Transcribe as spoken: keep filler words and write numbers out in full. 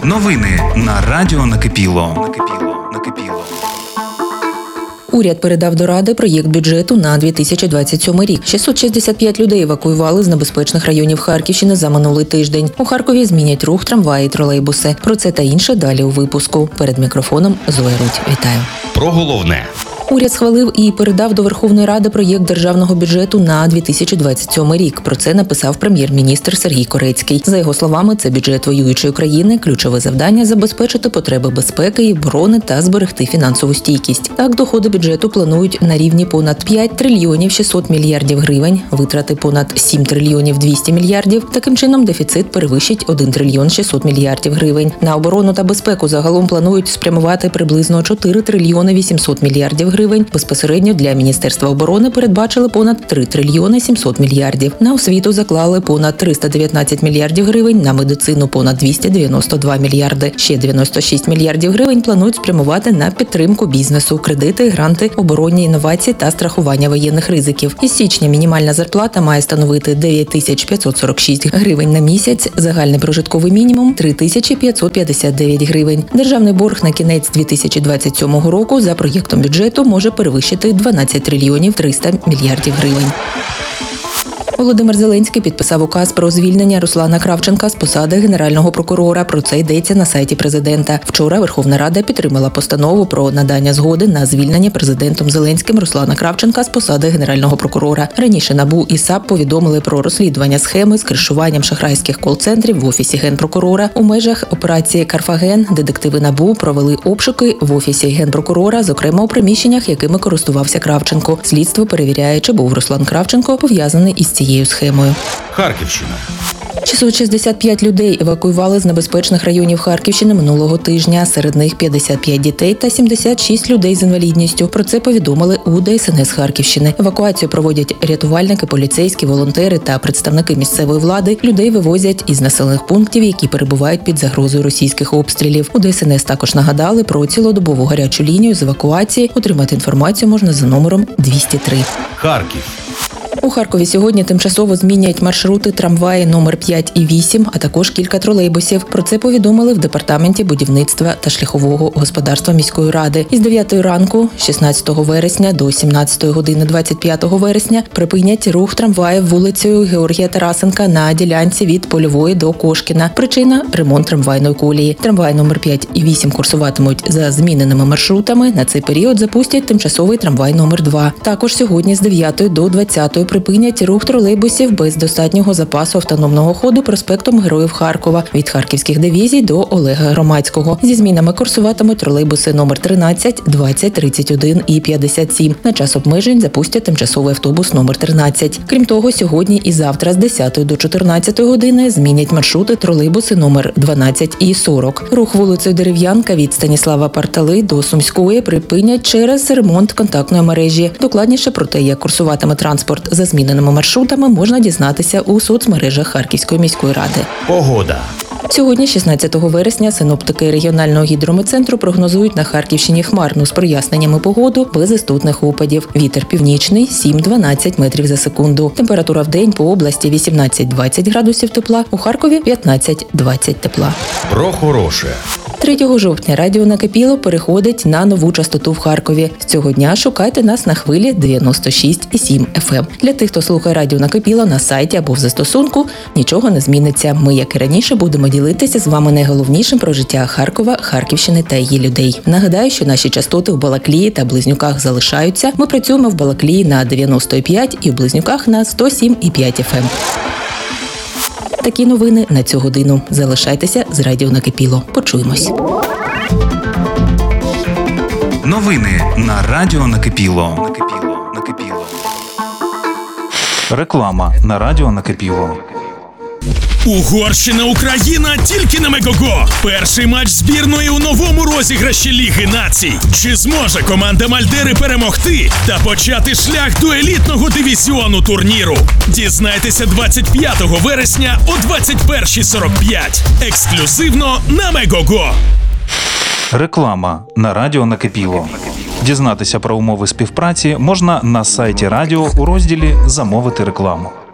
Новини на Радіо Накипіло. Накипіло. Накипіло. Уряд передав до Ради проєкт бюджету на дві тисячі двадцять сьомий рік. шістсот шістдесят п'ять людей евакуювали з небезпечних районів Харківщини за минулий тиждень. У Харкові змінять рух трамваї і тролейбуси. Про це та інше далі у випуску. Перед мікрофоном Зоя Рудь. Вітаю. Про головне. Уряд схвалив і передав до Верховної Ради проєкт державного бюджету на дві тисячі двадцять сьомий рік. Про це написав прем'єр-міністр Сергій Корецький. За його словами, це бюджет воюючої країни, ключове завдання – забезпечити потреби безпеки і оборони та зберегти фінансову стійкість. Так, доходи бюджету планують на рівні понад п'ять трильйонів шістсот мільярдів гривень, витрати понад сім трильйонів двісті мільярдів. Таким чином, дефіцит перевищить один трильйон шістсот мільярдів гривень. На оборону та безпеку загалом планують спрямувати приблизно чотири трильйони вісімсот мільярдів гривень. Безпосередньо для Міністерства оборони передбачили понад три трильйони сімсот мільярдів. На освіту заклали понад триста дев'ятнадцять мільярдів гривень, на медицину понад двісті дев'яносто два мільярди. Ще дев'яносто шість мільярдів гривень планують спрямувати на підтримку бізнесу, кредити, гранти, оборонні інновації та страхування воєнних ризиків. Із січня мінімальна зарплата має становити дев'ять тисяч п'ятсот сорок шість гривень на місяць, загальний прожитковий мінімум – три тисячі п'ятсот п'ятдесят дев'ять гривень. Державний борг на кінець дві тисячі двадцять сьомого року за проєктом бюджету може перевищити дванадцять трильйонів триста мільярдів гривень. Володимир Зеленський підписав указ про звільнення Руслана Кравченка з посади Генерального прокурора. Про це йдеться на сайті президента. Вчора Верховна Рада підтримала постанову про надання згоди на звільнення президентом Зеленським Руслана Кравченка з посади Генерального прокурора. Раніше НАБУ і САП повідомили про розслідування схеми з кришуванням шахрайських кол-центрів в Офісі Генпрокурора. У межах операції «Карфаген» детективи НАБУ провели обшуки в Офісі Генпрокурора, зокрема у приміщеннях, якими користувався Кравченко. Слідство перевіряє, чи був Руслан Кравченко пов'язаний із цією схемою. Харківщина. шістсот шістдесят п'ять людей евакуювали з небезпечних районів Харківщини минулого тижня. Серед них п'ятдесят п'ять дітей та сімдесят шість людей з інвалідністю. Про це повідомили у Де Ес Ен Ес Харківщини. Евакуацію проводять рятувальники, поліцейські, волонтери та представники місцевої влади. Людей вивозять із населених пунктів, які перебувають під загрозою російських обстрілів. У Де Ес Ен Ес також нагадали про цілодобову гарячу лінію з евакуації. Отримати інформацію можна за номером двісті три. Харків. У Харкові сьогодні тимчасово змінять маршрути трамваї номер п'ять і вісім, а також кілька тролейбусів. Про це повідомили в Департаменті будівництва та шляхового господарства міської ради. Із дев'ятої ранку, шістнадцятого вересня, до сімнадцятої години двадцять п'ятого вересня припинять рух трамваїв вулицею Георгія Тарасенка на ділянці від Польової до Кошкіна. Причина – ремонт трамвайної колії. Трамвай номер п'ять і вісім курсуватимуть за зміненими маршрутами. На цей період запустять тимчасовий трамвай номер два. Також сьогодні з дев'ятої до двадцятої припинять рух тролейбусів без достатнього запасу автономного ходу проспектом Героїв Харкова від харківських дивізій до Олега Громадського. Зі змінами курсуватимуть тролейбуси номер тринадцять, двадцять, тридцять один і п'ятдесят сім. На час обмежень запустять тимчасовий автобус номер тринадцять. Крім того, сьогодні і завтра з десятої до чотирнадцятої години змінять маршрути тролейбуси номер дванадцять і сорок. Рух вулицею Дерев'янка від Станіслава Партали до Сумської припинять через ремонт контактної мережі. Докладніше про те, як курсуватиме транспорт за зміненими маршрутами, можна дізнатися у соцмережах Харківської міської ради. Погода. Сьогодні, шістнадцятого вересня, синоптики регіонального гідрометцентру прогнозують на Харківщині хмарну з проясненнями погоду без істотних опадів. Вітер північний – сім-дванадцять метрів за секунду. Температура в день по області вісімнадцять-двадцять градусів тепла, у Харкові п'ятнадцять-двадцять тепла. Про хороше. третього жовтня Радіо Накипіло переходить на нову частоту в Харкові. З цього дня шукайте нас на хвилі дев'яносто шість і сім еф ем. Для тих, хто слухає Радіо Накипіло на сайті або в застосунку, нічого не зміниться. Ми, як і раніше, будемо ділитися з вами найголовнішим про життя Харкова, Харківщини та її людей. Нагадаю, що наші частоти в Балаклії та Близнюках залишаються. Ми працюємо в Балаклії на дев'яносто п'ять і в Близнюках на сто сім і п'ять еф ем. Такі новини на цю годину. Залишайтеся з Радіо Накипіло. Почуємось. Новини на Радіо Накипіло. Накипіло. Накипіло. Реклама на Радіо Накипіло. Угорщина, Україна тільки на Мегого. Перший матч збірної у новому розіграші Ліги націй. Чи зможе команда Мальдери перемогти та почати шлях до елітного дивізіону турніру? Дізнайтеся двадцять п'ятого вересня о двадцять перша сорок п'ять. Ексклюзивно на Мегого. Реклама на Радіо Накипіло. Дізнатися про умови співпраці можна на сайті радіо у розділі «Замовити рекламу».